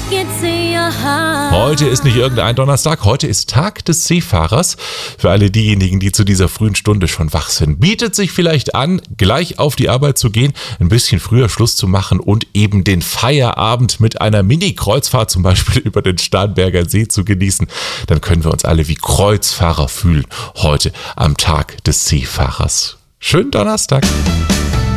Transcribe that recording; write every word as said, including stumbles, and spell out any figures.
Heute ist nicht irgendein Donnerstag, heute ist Tag des Seefahrers. Für alle diejenigen, die zu dieser frühen Stunde schon wach sind, bietet sich vielleicht an, gleich auf die Arbeit zu gehen, ein bisschen früher Schluss zu machen und eben den Feierabend mit einer Mini-Kreuzfahrt zum Beispiel über den Starnberger See zu genießen. Dann können wir uns alle wie Kreuzfahrer fühlen, heute am Tag des Seefahrers. Schönen Donnerstag!